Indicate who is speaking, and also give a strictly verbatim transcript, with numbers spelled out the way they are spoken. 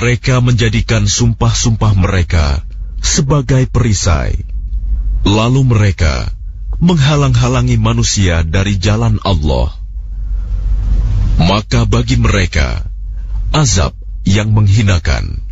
Speaker 1: Mereka menjadikan sumpah-sumpah mereka sebagai perisai. Lalu mereka menghalang-halangi manusia dari jalan Allah. Maka bagi mereka azab yang menghinakan.